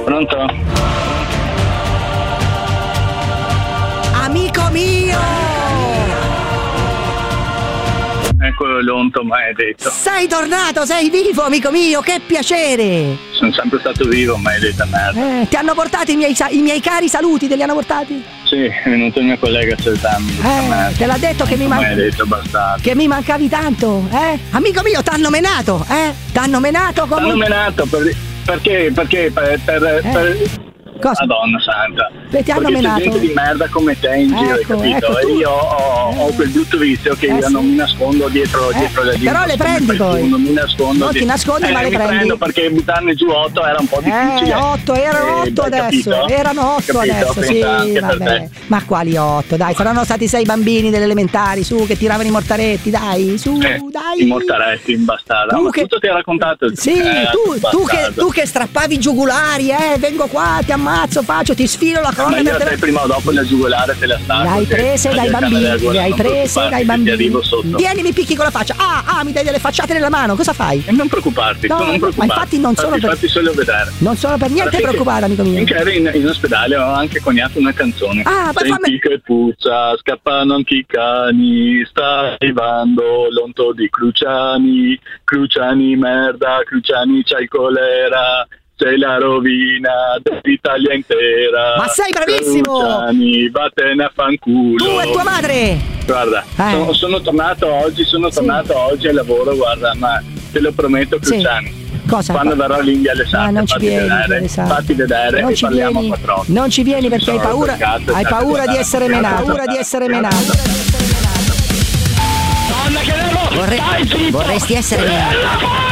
Pronto? Amico mio! Ecco l'onto maledetto. Sei tornato, sei vivo, amico mio, che piacere! Sono sempre stato vivo, maledetta merda. Ti hanno portato i miei cari saluti, te li hanno portati? Sì, è venuto il mio collega a salutarmi. Te l'ha detto che mi maledetto bastardo. che mi mancavi tanto, Amico mio, t'hanno menato, T'hanno menato come... T'hanno menato perché per Cosa? Madonna santa. Ti hanno perché menato? C'è gente di merda come te in giro, hai capito? tu... E io ho quel brutto vizio che io non mi nascondo dietro la gente. Però le prendi poi. Non mi nascondo. Non ti nascondi, ma le prendi. Prendo perché buttarne giù 8 era un po' difficile. 8, erano 8 adesso. Capito? Erano 8 Capito? adesso, sì, vabbè. Ma quali 8? Dai, saranno stati 6 bambini delle elementari, su, che tiravano i mortaretti, dai, su, dai. I mortaretti, in bastarda. Ma tutto ti ha raccontato. Sì, tu che strappavi i giugulari, vengo qua, ti ammazzo, ti sfilo la corda. Ma io te prima o dopo la giugulare te la stacco. Le hai prese dai bambini, Vieni, mi picchi con la faccia. Mi dai delle facciate nella mano, cosa fai? E non preoccuparti, non preoccuparti. Ma infatti non sono fatti solo vedere. Non sono per niente preoccupata, amico mio. Finché ero in ospedale ho anche coniato una canzone. Senti che puzza, scappano anche i cani, sta arrivando l'onto di Cruciani. Cruciani merda, Cruciani c'hai il colera. Sei la rovina dell'Italia intera. Ma sei bravissimo! Cruciani, vattene a fanculo. Tu e tua madre! Guarda, sono tornato oggi al lavoro, guarda, ma te lo prometto, Cruciani. Cosa? Quando verrò lì in Viale Sacra, fatti vedere e parliamo a 4 occhi. Non ci vieni perché hai paura di essere menato. Vorresti essere menato.